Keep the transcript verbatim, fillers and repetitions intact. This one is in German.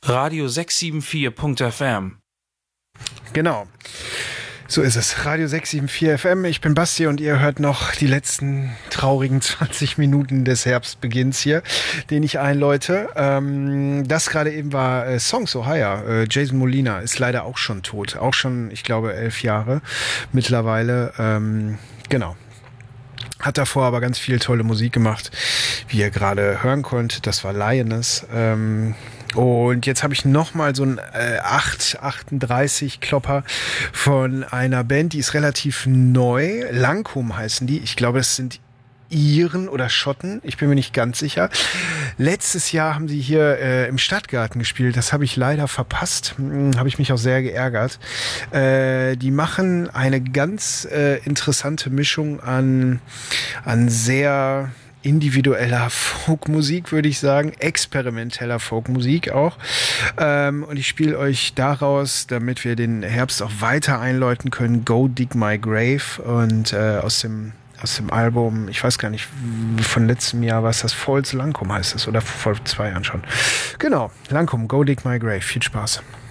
Radio sechs sieben vier Punkt F M. Genau. So ist es. Radio sechs sieben vier F M. Ich bin Basti und ihr hört noch die letzten traurigen zwanzig Minuten des Herbstbeginns hier, den ich einläute. Ähm, das gerade eben war äh, Songs So Higher. Äh, Jason Molina ist leider auch schon tot. Auch schon, ich glaube, elf Jahre mittlerweile. Ähm, genau. Hat davor aber ganz viel tolle Musik gemacht, wie ihr gerade hören konntet. Das war Lioness. Ähm, und jetzt habe ich nochmal so ein äh, acht achtunddreißig Klopper von einer Band, die ist relativ neu. Lancome heißen die. Ich glaube, das sind Iren oder Schotten, ich bin mir nicht ganz sicher. Letztes Jahr haben sie hier äh, im Stadtgarten gespielt, das habe ich leider verpasst, hm, habe ich mich auch sehr geärgert. Äh, die machen eine ganz äh, interessante Mischung an, an sehr individueller Folkmusik, würde ich sagen, experimenteller Folkmusik auch. Ähm, und ich spiele euch daraus, damit wir den Herbst auch weiter einläuten können, Go Dig My Grave, und äh, aus dem aus dem Album, ich weiß gar nicht, von letztem Jahr war es das, False Lancome heißt es, oder vor zwei Jahren schon. Genau, Lancome, Go Dig My Grave. Viel Spaß.